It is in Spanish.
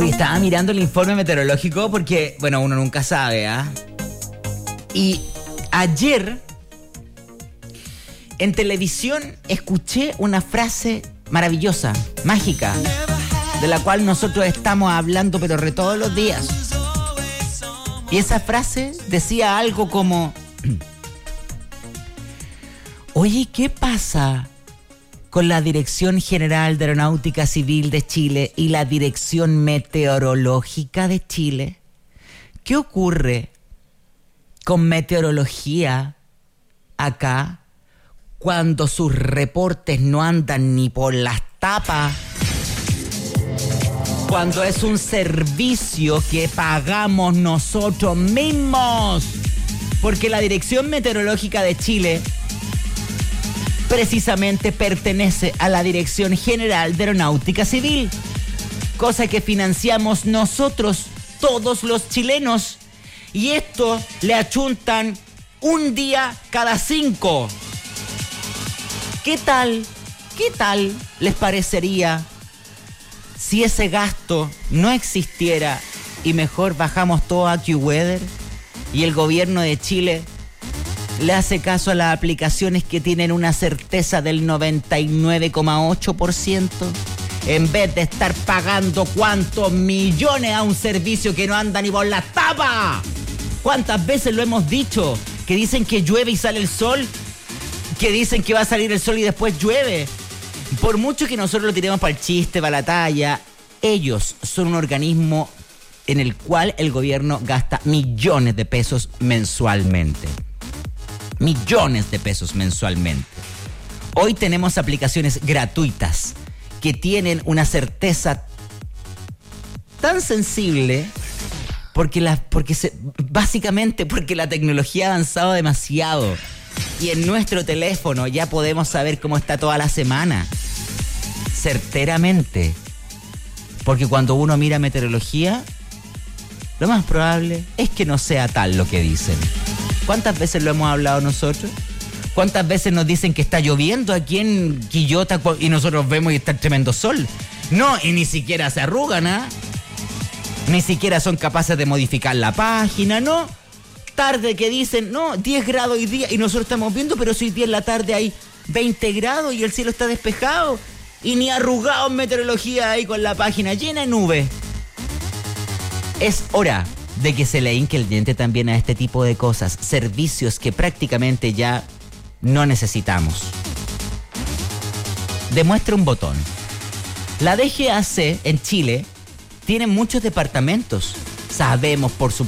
Hoy estaba mirando el informe meteorológico porque, bueno, uno nunca sabe, ¿ah? Y ayer en televisión escuché una frase maravillosa, mágica, de la cual nosotros estamos hablando pero todos los días. Y esa frase decía algo como: oye, ¿qué pasa con la Dirección General de Aeronáutica Civil de Chile y la Dirección Meteorológica de Chile? ¿Qué ocurre con meteorología acá cuando sus reportes no andan ni por las tapas? Cuando es un servicio que pagamos nosotros mismos. Porque la Dirección Meteorológica de Chile precisamente pertenece a la Dirección General de Aeronáutica Civil, cosa que financiamos nosotros, todos los chilenos, y esto le achuntan un día cada 5. ¿Qué tal les parecería si ese gasto no existiera y mejor bajamos todo a AccuWeather y el gobierno de Chile le hace caso a las aplicaciones que tienen una certeza del 99,8%, en vez de estar pagando cuántos millones a un servicio que no anda ni por la tapa? ¿Cuántas veces lo hemos dicho? Que dicen que llueve y sale el sol, que dicen que va a salir el sol y después llueve. Por mucho que nosotros lo tiremos para el chiste, para la talla, ellos son un organismo en el cual el gobierno gasta millones de pesos mensualmente. Millones de pesos mensualmente. Hoy tenemos aplicaciones gratuitas que tienen una certeza tan sensible básicamente porque la tecnología ha avanzado demasiado y en nuestro teléfono ya podemos saber cómo está toda la semana certeramente, porque cuando uno mira meteorología lo más probable es que no sea tal lo que dicen. ¿Cuántas veces lo hemos hablado nosotros? ¿Cuántas veces nos dicen que está lloviendo aquí en Quillota y nosotros vemos y está el tremendo sol? No, y ni siquiera se arrugan, ¿ah? Ni siquiera son capaces de modificar la página, ¿no? Tarde que dicen, no, 10 grados hoy día, y nosotros estamos viendo, pero si hoy día en la tarde hay 20 grados y el cielo está despejado, y ni arrugado en meteorología ahí con la página llena de nubes. Es hora de que se le hinque el diente también a este tipo de cosas, servicios que prácticamente ya no necesitamos. Demuestra un botón. La DGAC en Chile tiene muchos departamentos. Sabemos, por supuesto,